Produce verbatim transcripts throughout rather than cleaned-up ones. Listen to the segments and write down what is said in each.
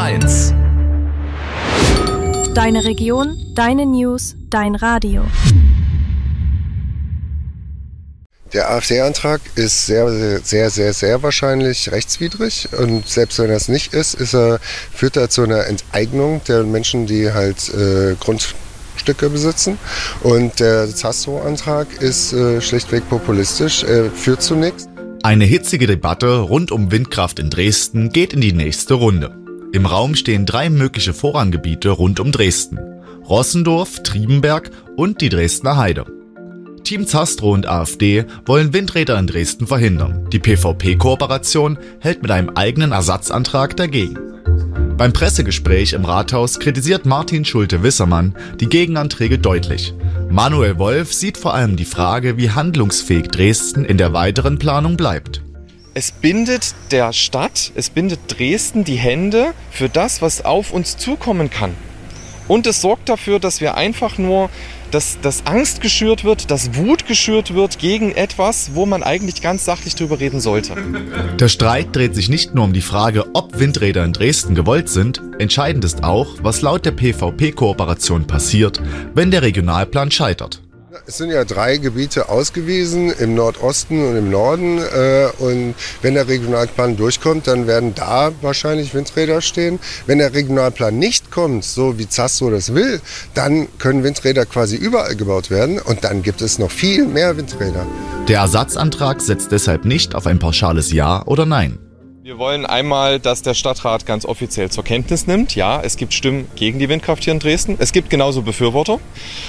eins. Deine Region, deine News, dein Radio. Der AfD-Antrag ist sehr, sehr, sehr, sehr wahrscheinlich rechtswidrig und selbst wenn er es nicht ist, ist er, führt er zu einer Enteignung der Menschen, die halt äh, Grundstücke besitzen. Und der Zastrow-Antrag ist äh, schlichtweg populistisch, äh, führt zu nichts. Eine hitzige Debatte rund um Windkraft in Dresden geht in die nächste Runde. Im Raum stehen drei mögliche Vorranggebiete rund um Dresden: Rossendorf, Triebenberg und die Dresdner Heide. Team Zastrow und AfD wollen Windräder in Dresden verhindern. Die P V P-Kooperation hält mit einem eigenen Ersatzantrag dagegen. Beim Pressegespräch im Rathaus kritisiert Martin Schulte-Wissermann die Gegenanträge deutlich. Manuel Wolf sieht vor allem die Frage, wie handlungsfähig Dresden in der weiteren Planung bleibt. Es bindet der Stadt, es bindet Dresden die Hände für das, was auf uns zukommen kann. Und es sorgt dafür, dass wir einfach nur, dass, dass Angst geschürt wird, dass Wut geschürt wird gegen etwas, wo man eigentlich ganz sachlich drüber reden sollte. Der Streit dreht sich nicht nur um die Frage, ob Windräder in Dresden gewollt sind. Entscheidend ist auch, was laut der P V P-Kooperation passiert, wenn der Regionalplan scheitert. Es sind ja drei Gebiete ausgewiesen, im Nordosten und im Norden. Äh, und wenn der Regionalplan durchkommt, dann werden da wahrscheinlich Windräder stehen. Wenn der Regionalplan nicht kommt, so wie Zastrow das will, dann können Windräder quasi überall gebaut werden. Und dann gibt es noch viel mehr Windräder. Der Ersatzantrag setzt deshalb nicht auf ein pauschales Ja oder Nein. Wir wollen einmal, dass der Stadtrat ganz offiziell zur Kenntnis nimmt, ja, es gibt Stimmen gegen die Windkraft hier in Dresden, es gibt genauso Befürworter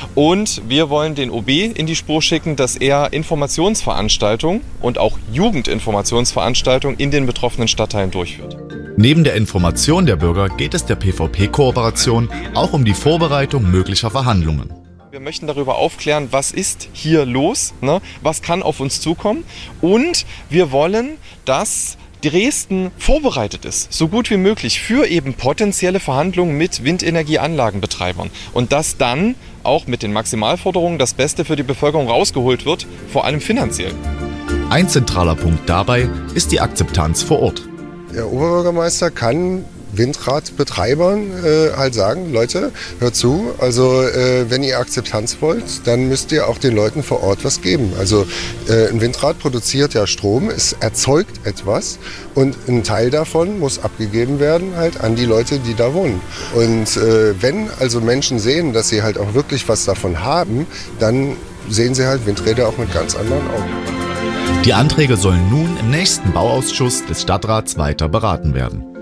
und wir wollen den O B in die Spur schicken, dass er Informationsveranstaltungen und auch Jugendinformationsveranstaltungen in den betroffenen Stadtteilen durchführt. Neben der Information der Bürger geht es der P V P-Kooperation auch um die Vorbereitung möglicher Verhandlungen. Wir möchten darüber aufklären, was ist hier los, ne? Was kann auf uns zukommen und wir wollen, dass Dresden vorbereitet ist, so gut wie möglich, für eben potenzielle Verhandlungen mit Windenergieanlagenbetreibern. Und dass dann auch mit den Maximalforderungen das Beste für die Bevölkerung rausgeholt wird, vor allem finanziell. Ein zentraler Punkt dabei ist die Akzeptanz vor Ort. Der Oberbürgermeister kann Windradbetreibern äh, halt sagen, Leute, hört zu, also äh, wenn ihr Akzeptanz wollt, dann müsst ihr auch den Leuten vor Ort was geben. Also äh, ein Windrad produziert ja Strom, es erzeugt etwas und ein Teil davon muss abgegeben werden halt an die Leute, die da wohnen. Und äh, wenn also Menschen sehen, dass sie halt auch wirklich was davon haben, dann sehen sie halt Windräder auch mit ganz anderen Augen. Die Anträge sollen nun im nächsten Bauausschuss des Stadtrats weiter beraten werden.